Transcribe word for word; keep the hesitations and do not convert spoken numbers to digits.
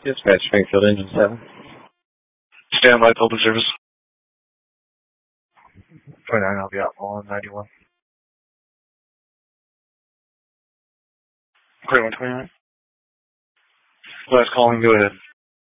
Dispatch Springfield Engine seven. Stand by, public service. twenty-nine, I'll be out on ninety-one. twenty-one twenty-nine. Last calling, go ahead.